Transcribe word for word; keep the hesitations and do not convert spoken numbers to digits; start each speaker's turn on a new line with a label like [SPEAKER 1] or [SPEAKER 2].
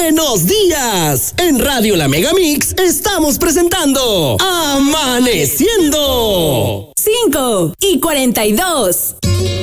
[SPEAKER 1] ¡Buenos días! En Radio La Megamix estamos presentando Amaneciendo.
[SPEAKER 2] cinco y cuarenta y dos.